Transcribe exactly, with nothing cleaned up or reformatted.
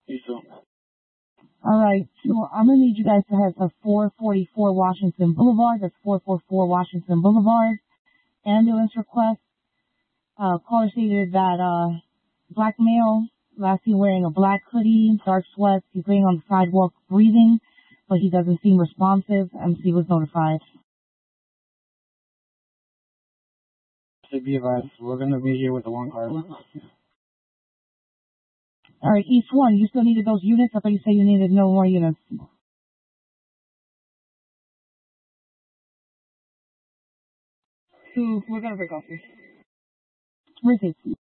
You too. All right, so I'm gonna need you guys to head to four forty-four Washington Boulevard. That's four forty-four Washington Boulevard. Ambulance request. Uh, caller stated that uh, black male, last seen wearing a black hoodie, dark sweats. He's laying on the sidewalk breathing, but he doesn't seem responsive. M C was notified. To be advised, we're gonna be here with the one car. All right, East One, you still needed those units? I thought you said you needed no more units. So we're gonna break off here. Where's it?